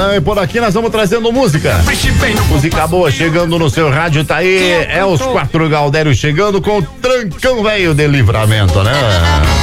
E por aqui nós vamos trazendo música. Música boa chegando no seu rádio, tá aí. É os 4 Galdério chegando com o Trancão Velho de Livramento, né?